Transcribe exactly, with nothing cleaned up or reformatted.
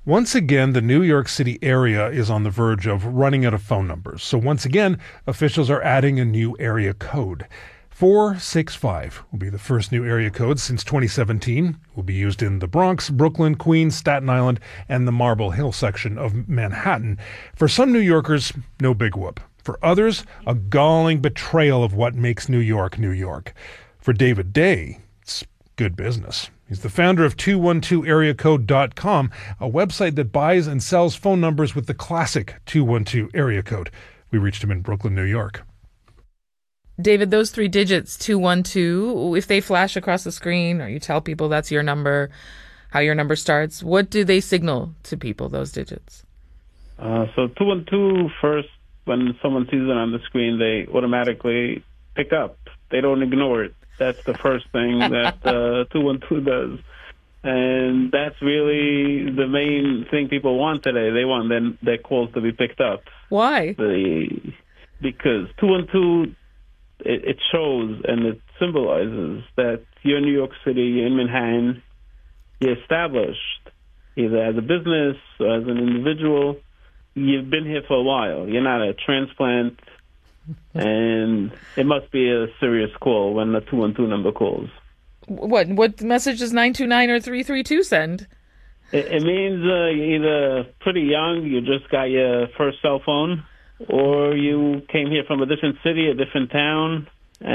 Once again, the New York City area is on the verge of running out of phone numbers. So once again, officials are adding a new area code. four six five will be the first new area code since twenty seventeen. It will be used in the Bronx, Brooklyn, Queens, Staten Island, and the Marble Hill section of Manhattan. For some New Yorkers, no big whoop. For others, a galling betrayal of what makes New York, New York. For David Day, it's good business. He's the founder of two one two area code dot com, a website that buys and sells phone numbers with the classic two one two area code. We reached him in Brooklyn, New York. David, those three digits, two one two, if they flash across the screen or you tell people that's your number, how your number starts, what do they signal to people, those digits? Uh, so two one two, first, when someone sees it on the screen, they automatically pick up. They don't ignore it. That's the first thing that uh, two one two does. And that's really the main thing people want today. They want their, their calls to be picked up. Why? The, because two one two, it, it shows and it symbolizes that you're in New York City, you're in Manhattan, you're established, either as a business or as an individual. You've been here for a while. You're not a transplant. And it must be a serious call when the two one two number calls. What what message does nine two nine or three three two send? It, it means uh, you're either pretty young, you just got your first cell phone, or you came here from a different city, a different town,